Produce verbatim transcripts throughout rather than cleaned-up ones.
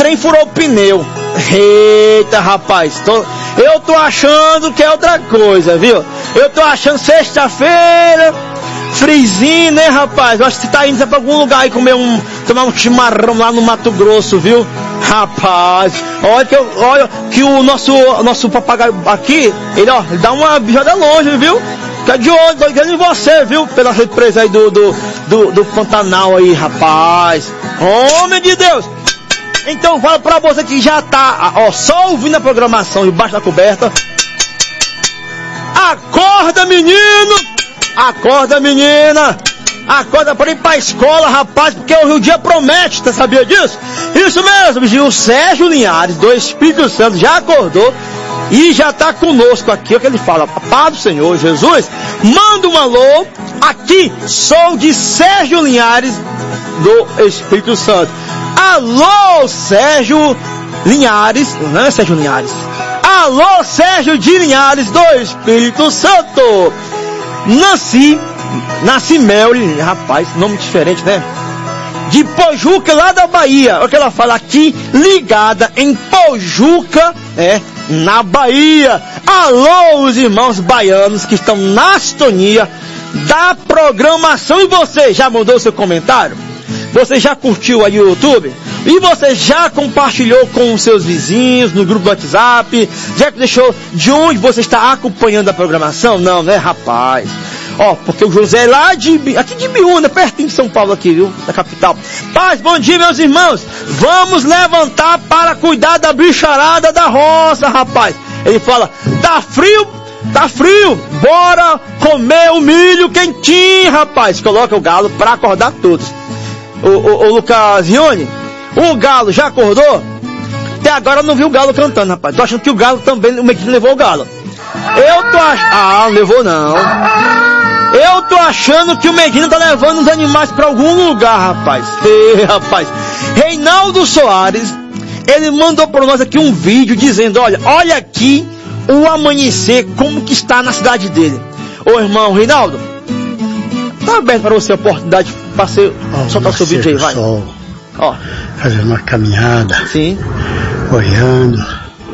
trem furou o pneu. Eita, rapaz, tô, eu tô achando que é outra coisa, viu? Eu tô achando sexta-feira, frizinho, né, rapaz? Eu acho que você tá indo pra algum lugar aí comer um, tomar um chimarrão lá no Mato Grosso, viu? Rapaz, olha que, eu, olha que o nosso, nosso papagaio aqui, ele, ó, ele dá uma bijada longe, viu? Fica de olho, tô ligando em você, viu? Pela represa aí do, do, do, do Pantanal aí, rapaz. Homem de Deus! Então fala pra você que já tá, ó, só ouvindo a programação debaixo da coberta. Acorda, menino! Acorda, menina! Acorda para ir pra escola, rapaz, porque o dia promete, você sabia disso? Isso mesmo, o Sérgio Linhares, do Espírito Santo, já acordou e já tá conosco aqui, o que ele fala, Paz do Senhor Jesus, manda um alô, aqui sou de Sérgio Linhares, do Espírito Santo. Alô, Sérgio Linhares, não é Sérgio Linhares, alô, Sérgio de Linhares, do Espírito Santo. Nasci, nasci Melly, rapaz, nome diferente, né? De Pojuca, lá da Bahia. Olha o que ela fala aqui, ligada em Pojuca, é, na Bahia. Alô, os irmãos baianos que estão na sintonia da programação. E você já mandou seu comentário? Você já curtiu aí o YouTube? E você já compartilhou com os seus vizinhos no grupo do WhatsApp? Já deixou de onde você está acompanhando a programação? Não, né, rapaz? Ó, porque o José é lá de, aqui de Biúna, pertinho de São Paulo aqui, viu? Da capital. Paz, bom dia, meus irmãos. Vamos levantar para cuidar da bicharada da roça, rapaz. Ele fala, tá frio, tá frio. Bora comer o milho quentinho, rapaz. Coloca o galo para acordar todos. O, o, o Lucas Rione, o galo já acordou? Até agora eu não vi o galo cantando, rapaz. Tô achando que o galo também, o Medina levou o galo. Eu tô achando... Ah, não levou não. Eu tô achando que o Medina tá levando os animais pra algum lugar, rapaz. Ei, rapaz. Reinaldo Soares, ele mandou pra nós aqui um vídeo dizendo, olha, olha aqui o amanhecer, como que está na cidade dele. Ô, irmão Reinaldo, tá aberto para você a oportunidade para você oh, soltar o seu vídeo aí, vai. Sol, ó. Fazer uma caminhada. Sim. Olhando.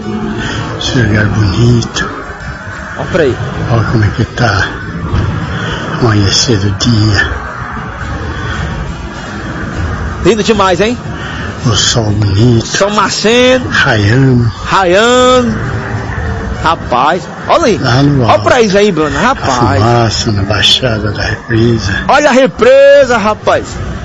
Esse lugar bonito. Olha pra aí. Olha como é que tá. Amanhecer do dia. Lindo demais, hein? O sol bonito. Sol nascendo. Raiando. Raiando. Rapaz, olha aí. Olha pra isso aí, Bruno. Rapaz. A fumaça na baixada da represa. Olha a represa, rapaz.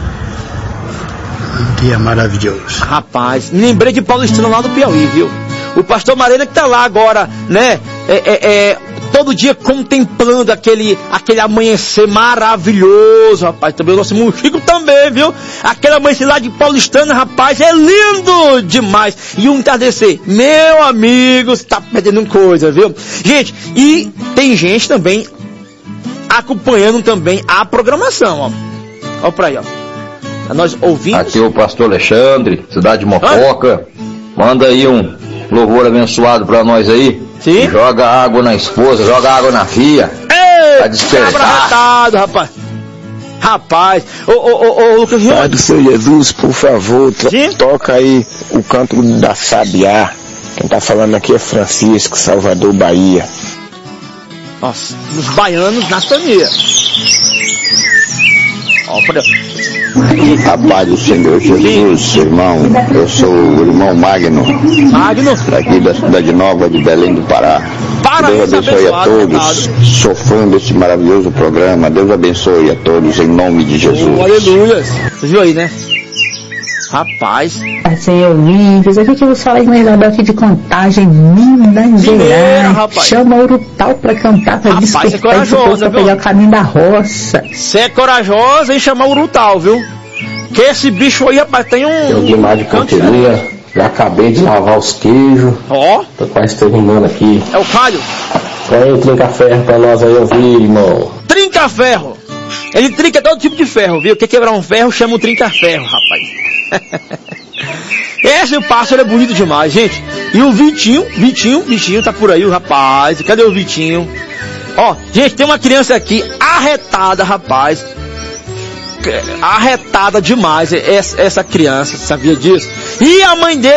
Um dia maravilhoso. Rapaz, me lembrei de Paulistano lá do Piauí, viu? O pastor Marena que tá lá agora, né? É, é, é, todo dia contemplando aquele, aquele amanhecer maravilhoso, rapaz. Também o nosso Chico também, viu? Aquele amanhecer lá de Paulistano, rapaz, é lindo demais. E um entardecer, meu amigo, você tá perdendo coisa, viu? Gente, e tem gente também acompanhando também a programação, ó. Ó pra aí, ó. Nós ouvimos. Aqui é o pastor Alexandre, cidade de Mococa. Ah? Manda aí um louvor abençoado pra nós aí. Sim. Joga água na esposa, joga água na filha. Ei, pra despertar. Cabra retado, rapaz. Rapaz, ô, ô, ô, ô, Lucas Rione. Pai do Senhor Jesus, por favor, to- toca aí o canto da Sabiá. Quem tá falando aqui é Francisco, Salvador, Bahia. Nossa, os baianos na sintonia. Ó, pra... A paz do Senhor Jesus, irmão. Eu sou o irmão Magno. Magno? Daqui da cidade nova de Belém do Pará. Para Deus abençoe a todos. Sou fã desse maravilhoso programa. Deus abençoe a todos em nome de Jesus. Oh, aleluia. Você viu aí, né? Rapaz. Senhor ouvintes, aqui que vos fala em Isabel aqui de Contagem, Minas Gerais. Chama o Urutau pra cantar, pra rapaz, despertar é corajosa, pra pegar o caminho da roça. Você é corajosa em chamar o Urutau, viu? Que esse bicho aí, rapaz, tem um... Eu Guimar de Canteria, já acabei de lavar os queijos. Ó. Oh. Tô quase terminando aqui. É o calho. Põe aí o trinca-ferro pra nós aí ouvir, irmão. Trinca-ferro. Ele trinca todo tipo de ferro, viu? Quer quebrar um ferro, chama o trinca-ferro, rapaz. Esse pássaro é bonito demais, gente. E o Vitinho, Vitinho, Vitinho tá por aí, o rapaz. Cadê o Vitinho? Ó, gente, tem uma criança aqui arretada, rapaz. Arretada demais essa, essa criança, sabia disso? E a mãe dele